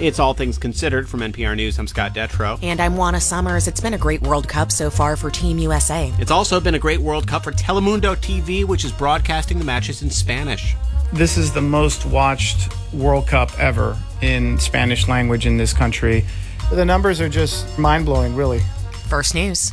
It's All Things Considered from NPR News. I'm Scott Detrow. And I'm Juana Summers. It's been a great World Cup so far for Team USA. It's also been a great World Cup for Telemundo TV, which is broadcasting the matches in Spanish. This is the most watched World Cup ever in Spanish language in this country. The numbers are just mind-blowing, really. First News.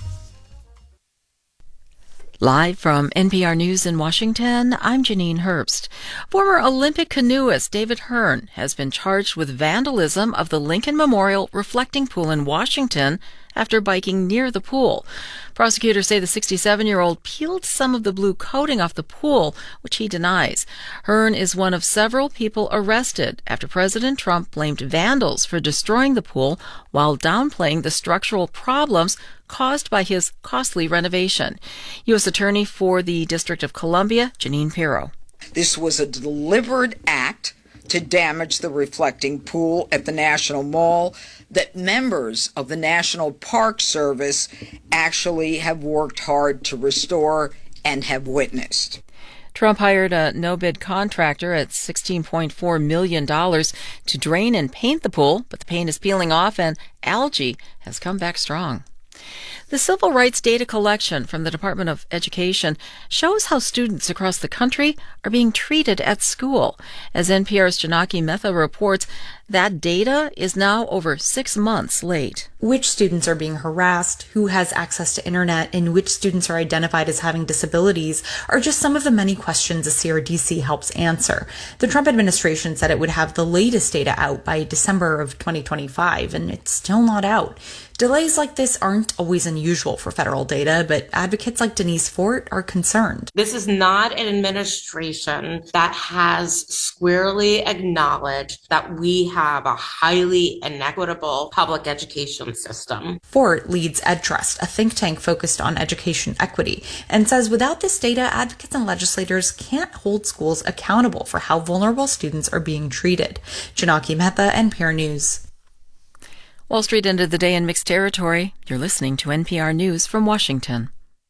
Live from NPR News in Washington, I'm Janine Herbst. Former Olympic canoeist David Hearn has been charged with vandalism of the Lincoln Memorial Reflecting Pool in Washington after biking near the pool. Prosecutors say the 67-year-old peeled some of the blue coating off the pool, which he denies. Hearn is one of several people arrested after President Trump blamed vandals for destroying the pool while downplaying the structural problems caused by his costly renovation. U.S. Attorney for the District of Columbia, Jeanine Pirro. This was a deliberate act to damage the reflecting pool at the National Mall that members of the National Park Service actually have worked hard to restore and have witnessed. Trump hired a no-bid contractor at $16.4 million to drain and paint the pool, but the paint is peeling off and algae has come back strong. The civil rights data collection from the Department of Education shows how students across the country are being treated at school. As NPR's Janaki Mehta reports, that data is now over 6 months late. Which students are being harassed, who has access to internet, and which students are identified as having disabilities are just some of the many questions the CRDC helps answer. The Trump administration said it would have the latest data out by December of 2025, and it's still not out. Delays like this aren't always unusual for federal data, but advocates like Denise Fort are concerned. This is not an administration that has squarely acknowledged that we have a highly inequitable public education system. Fort leads EdTrust, a think tank focused on education equity, and says without this data, advocates and legislators can't hold schools accountable for how vulnerable students are being treated. Janaki Mehta, NPR News. Wall Street ended the day in mixed territory. You're listening to NPR News from Washington.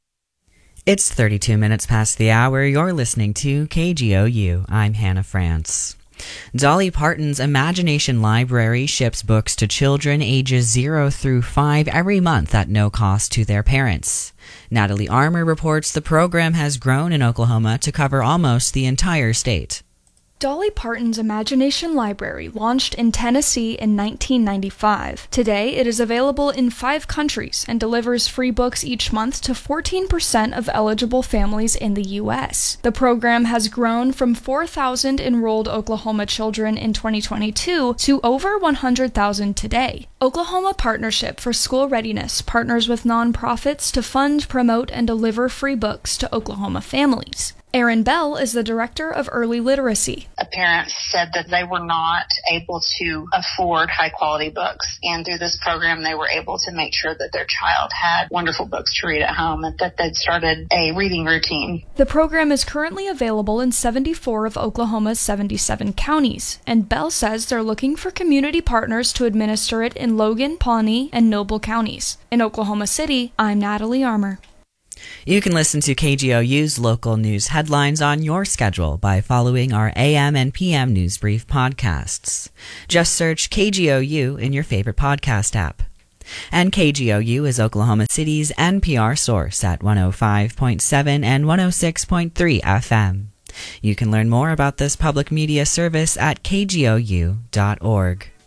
It's 32 minutes past the hour. You're listening to KGOU. I'm Hannah France. Dolly Parton's Imagination Library ships books to children ages 0 through 5 every month at no cost to their parents. Natalie Armour reports the program has grown in Oklahoma to cover almost the entire state. Dolly Parton's Imagination Library launched in Tennessee in 1995. Today, it is available in 5 countries and delivers free books each month to 14% of eligible families in the U.S. The program has grown from 4,000 enrolled Oklahoma children in 2022 to over 100,000 today. Oklahoma Partnership for School Readiness partners with nonprofits to fund, promote, and deliver free books to Oklahoma families. Erin Bell is the director of early literacy. Parents said that they were not able to afford high-quality books, and through this program they were able to make sure that their child had wonderful books to read at home and that they'd started a reading routine. The program is currently available in 74 of Oklahoma's 77 counties, and Bell says they're looking for community partners to administer it in Logan, Pawnee, and Noble counties. In Oklahoma City, I'm Natalie Armour. You can listen to KGOU's local news headlines on your schedule by following our AM and PM News Brief podcasts. Just search KGOU in your favorite podcast app. And KGOU is Oklahoma City's NPR source at 105.7 and 106.3 FM. You can learn more about this public media service at kgou.org.